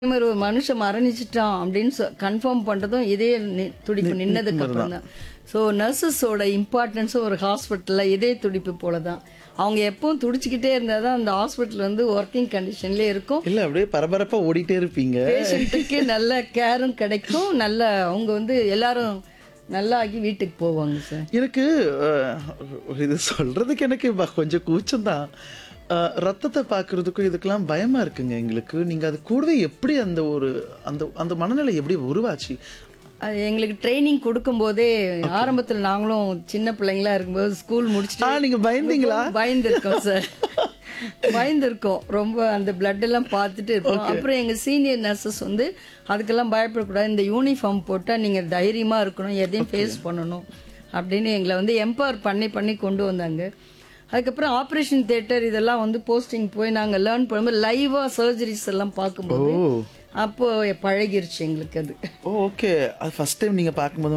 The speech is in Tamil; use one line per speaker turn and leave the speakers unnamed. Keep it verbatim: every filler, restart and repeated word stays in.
மாதிரி ஒரு மனுஷன் மரணிச்சிட்டான் அப்படின்னு கன்ஃபார்ம் பண்ணுறதும் இதே நி- துடிப்பு நின்னதுக்கு அப்புறம் தான். ஸோ நர்சஸோட இம்பார்ட்டன்ஸும் ஒரு ஹாஸ்பிட்டலில் இதே துடிப்பு போல தான். அவங்க எப்பவும் துடிச்சிக்கிட்டே இருந்தால் தான் அந்த ஹாஸ்பிட்டல் வந்து ஒர்க்கிங் கண்டிஷன்லேயே இருக்கும்.
இல்ல அப்படியே பரபரப்பா ஓடிட்டே இருப்பீங்க.
பேஷண்ட்டுக்கு நல்ல கேரும் கிடைக்கும். நல்ல அவங்க வந்து எல்லாரும் நல்லா ஆகி வீட்டுக்கு போவாங்க சார்.
எனக்கு அஹ், இது சொல்றதுக்கு எனக்கு ப- கொஞ்சம் கூச்சம்தான். அஹ், ரத்தத்தை பார்க்கறதுக்கும் இதுக்கெல்லாம் பயமா இருக்குங்க எங்களுக்கு. நீங்க அது கூடவே எப்படி அந்த ஒரு அந்த அந்த மனநிலை எப்படி உருவாச்சு?
அது எங்களுக்கு ட்ரைனிங் கொடுக்கும்போதே ஆரம்பத்தில் நாங்களும் சின்ன பிள்ளைங்களா இருக்கும்போது ஸ்கூல்
ஆ
முடிச்சுட்டு
நீங்க பயந்தீங்களா?
பயந்துருக்கோம் சார். பயந்துருக்கோம் ரொம்ப. அந்த பிளட் எல்லாம் பார்த்துட்டு இருப்போம். அப்புறம் எங்க சீனியர் நர்சஸ் வந்து அதுக்கெல்லாம் பயப்படக்கூடாது, இந்த யூனிஃபார்ம் போட்டா நீங்க தைரியமா இருக்கணும், எதையும் ஃபேஸ் பண்ணணும் அப்படின்னு எங்களை வந்து எம்பவர் பண்ணி பண்ணி கொண்டு வந்தாங்க. அதுக்கப்புறம் ஆப்ரேஷன் தியேட்டர் இதெல்லாம் வந்து போஸ்டிங் போய் நாங்க லேர்ன் பண்ணும்போது லைவா சர்ஜரிஸ் எல்லாம் பார்க்கும்போது
ஓ
அப்போ பழகிருச்சு எங்களுக்கு அது.
ஓ ஓகே. அது ஃபர்ஸ்ட் டைம் நீங்க பார்க்கும்போது